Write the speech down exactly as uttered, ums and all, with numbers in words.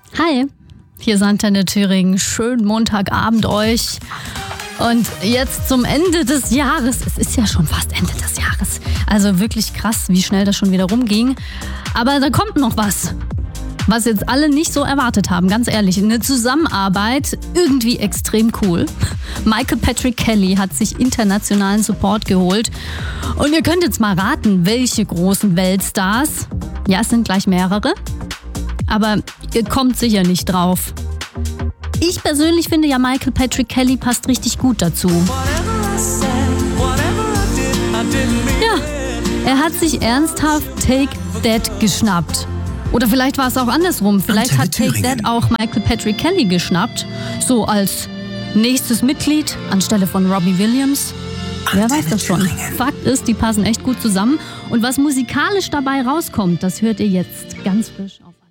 Hi, hier ist Antenne Thüringen. Schönen Montagabend euch. Und jetzt zum Ende des Jahres. Es ist ja schon fast Ende des Jahres. Also wirklich krass, wie schnell das schon wieder rumging. Aber da kommt noch was, was jetzt alle nicht so erwartet haben, ganz ehrlich. Eine Zusammenarbeit, irgendwie extrem cool. Michael Patrick Kelly hat sich internationalen Support geholt. Und ihr könnt jetzt mal raten, welche großen Weltstars. Ja, es sind gleich mehrere. Aber ihr kommt sicher nicht drauf. Ich persönlich finde ja, Michael Patrick Kelly passt richtig gut dazu. Ja, er hat sich ernsthaft Take That geschnappt. Oder vielleicht war es auch andersrum. Vielleicht hat Take That auch Michael Patrick Kelly geschnappt. So als nächstes Mitglied anstelle von Robbie Williams. Wer weiß das schon. Fakt ist, die passen echt gut zusammen. Und was musikalisch dabei rauskommt, das hört ihr jetzt ganz frisch auf.